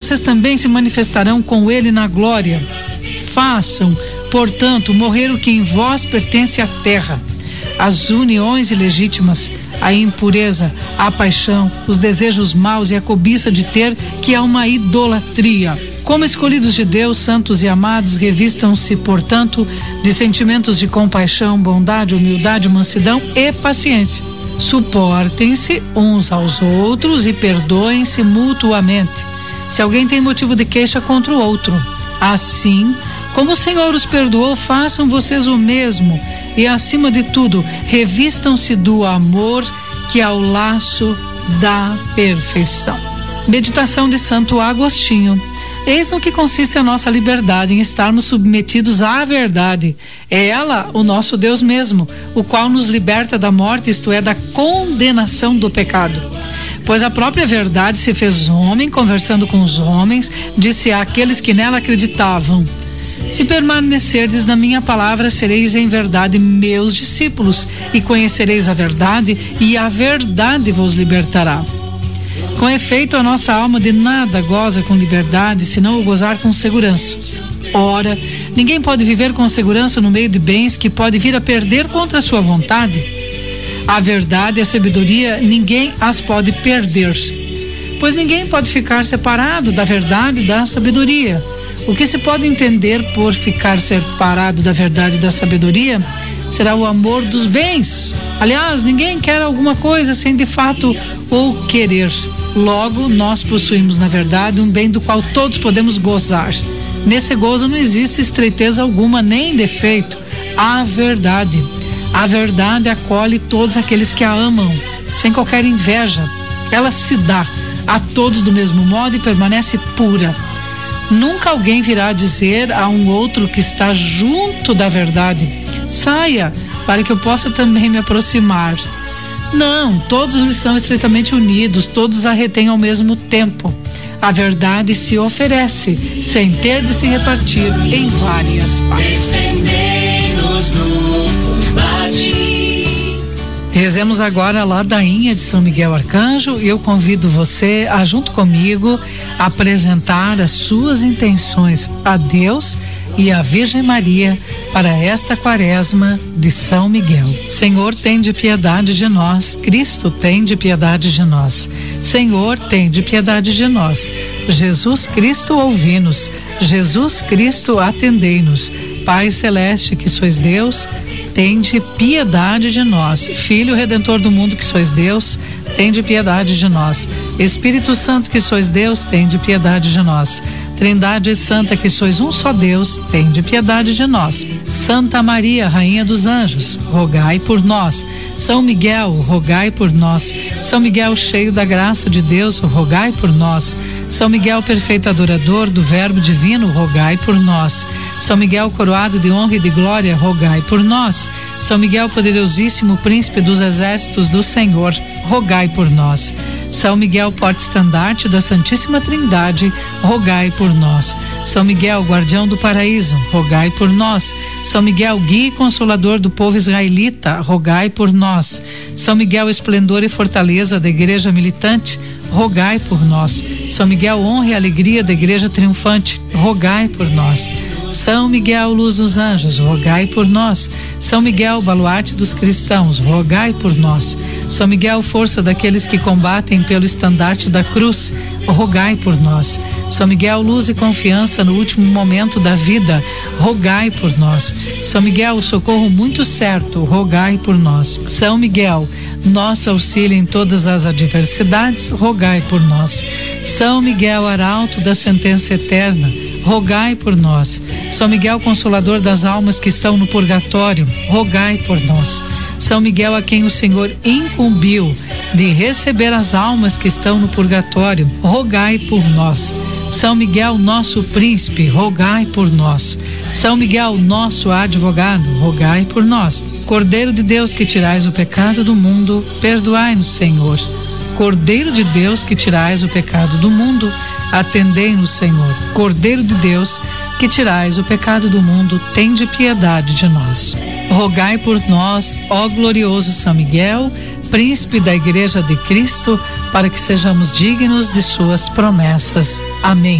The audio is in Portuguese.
vocês também se manifestarão com ele na glória. Façam, portanto, morrer o que em vós pertence à terra: as uniões ilegítimas, a impureza, a paixão, os desejos maus e a cobiça de ter, que é uma idolatria. Como escolhidos de Deus, santos e amados, revistam-se, portanto, de sentimentos de compaixão, bondade, humildade, mansidão e paciência. Suportem-se uns aos outros e perdoem-se mutuamente, se alguém tem motivo de queixa contra o outro. Assim, como o Senhor os perdoou, façam vocês o mesmo. E, acima de tudo, revistam-se do amor, que é o laço da perfeição. Meditação de Santo Agostinho. Eis no que consiste a nossa liberdade, em estarmos submetidos à verdade. É ela o nosso Deus mesmo, o qual nos liberta da morte, isto é, da condenação do pecado. Pois a própria verdade se fez homem, conversando com os homens, disse àqueles que nela acreditavam: se permanecerdes na minha palavra, sereis em verdade meus discípulos, e conhecereis a verdade, e a verdade vos libertará. Com efeito, a nossa alma de nada goza com liberdade, senão o gozar com segurança. Ora, ninguém pode viver com segurança no meio de bens que pode vir a perder contra a sua vontade. A verdade e a sabedoria, ninguém as pode perder, pois ninguém pode ficar separado da verdade e da sabedoria. O que se pode entender por ficar separado da verdade e da sabedoria será o amor dos bens. Aliás, ninguém quer alguma coisa sem de fato o querer. Logo, nós possuímos, na verdade, um bem do qual todos podemos gozar. Nesse gozo não existe estreiteza alguma, nem defeito. A verdade acolhe todos aqueles que a amam, sem qualquer inveja. Ela se dá a todos do mesmo modo e permanece pura. Nunca alguém virá dizer a um outro que está junto da verdade: saia, para que eu possa também me aproximar. Não, todos lhes são estreitamente unidos, todos a retêm ao mesmo tempo. A verdade se oferece, sem ter de se repartir em várias partes. Rezemos agora a ladainha de São Miguel Arcanjo, e eu convido você a, junto comigo, apresentar as suas intenções a Deus e à Virgem Maria para esta quaresma de São Miguel. Senhor, tende piedade de nós. Cristo, tende piedade de nós. Senhor, tende piedade de nós. Jesus Cristo, ouvi-nos. Jesus Cristo, atendei-nos. Pai Celeste, que sois Deus, tende piedade de nós. Filho Redentor do mundo, que sois Deus, tende piedade de nós. Espírito Santo, que sois Deus, tende piedade de nós. Trindade Santa, que sois um só Deus, tende piedade de nós. Santa Maria, Rainha dos Anjos, rogai por nós. São Miguel, rogai por nós. São Miguel, cheio da graça de Deus, rogai por nós. São Miguel, perfeito adorador do Verbo divino, rogai por nós. São Miguel, coroado de honra e de glória, rogai por nós. São Miguel, poderosíssimo príncipe dos exércitos do Senhor, rogai por nós. São Miguel, porta-estandarte da Santíssima Trindade, rogai por nós. São Miguel, guardião do paraíso, rogai por nós. São Miguel, guia e consolador do povo israelita, rogai por nós. São Miguel, esplendor e fortaleza da igreja militante, rogai por nós. São Miguel, honra e alegria da igreja triunfante, rogai por nós. São Miguel, luz dos anjos, rogai por nós. São Miguel, baluarte dos cristãos, rogai por nós. São Miguel, força daqueles que combatem pelo estandarte da cruz, rogai por nós. São Miguel, luz e confiança no último momento da vida, rogai por nós. São Miguel, o socorro muito certo, rogai por nós. São Miguel, nosso auxílio em todas as adversidades, rogai por nós. São Miguel, arauto da sentença eterna, rogai por nós. São Miguel, consolador das almas que estão no purgatório, rogai por nós. São Miguel, a quem o Senhor incumbiu de receber as almas que estão no purgatório, rogai por nós. São Miguel, nosso príncipe, rogai por nós. São Miguel, nosso advogado, rogai por nós. Cordeiro de Deus, que tirais o pecado do mundo, perdoai-nos, Senhor. Cordeiro de Deus, que tirais o pecado do mundo, atendei-nos, Senhor. Cordeiro de Deus, que tirais o pecado do mundo, tende piedade de nós. Rogai por nós, ó glorioso São Miguel, príncipe da Igreja de Cristo, para que sejamos dignos de suas promessas. Amém.